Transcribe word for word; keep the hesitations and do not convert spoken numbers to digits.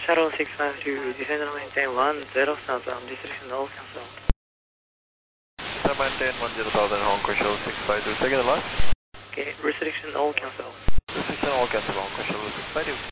Shuttle six five two, descend and maintain one zero thousand, restriction all cancel. Descend and maintain one zero thousand, Hong Kong Shuttle six five two, second and last. Okay, restriction all cancel. Restriction all cancel, Hong Kong Shuttle six five two.